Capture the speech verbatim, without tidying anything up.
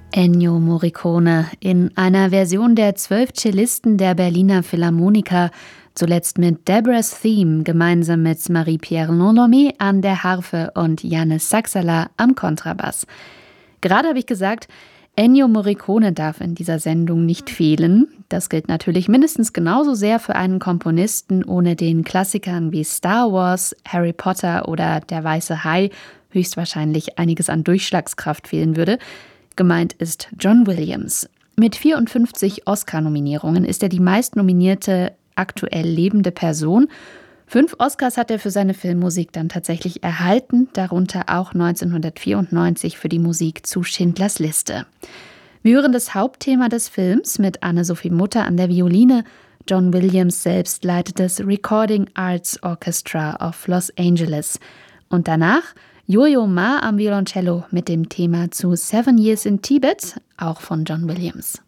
Ennio Morricone in einer Version der zwölf Cellisten der Berliner Philharmoniker, zuletzt mit Deborah's Theme gemeinsam mit Marie-Pierre Longnomé an der Harfe und Yannis Saxala am Kontrabass. Gerade habe ich gesagt, Ennio Morricone darf in dieser Sendung nicht fehlen. Das gilt natürlich mindestens genauso sehr für einen Komponisten, ohne den Klassikern wie Star Wars, Harry Potter oder Der weiße Hai höchstwahrscheinlich einiges an Durchschlagskraft fehlen würde. Gemeint ist John Williams. Mit vierundfünfzig Oscar-Nominierungen ist er die meistnominierte aktuell lebende Person. Fünf Oscars hat er für seine Filmmusik dann tatsächlich erhalten, darunter auch neunzehnhundertvierundneunzig für die Musik zu Schindlers Liste. Wir hören das Hauptthema des Films mit Anne-Sophie Mutter an der Violine. John Williams selbst leitet das Recording Arts Orchestra of Los Angeles. Und danach Yo-Yo Ma am Violoncello mit dem Thema zu Seven Years in Tibet, auch von John Williams.